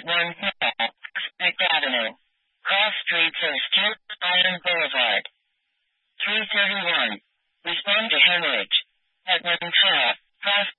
1 Prospect Avenue. Cross streets of Steel Island Boulevard. 331. Respond to hemorrhage. At 1 Prospect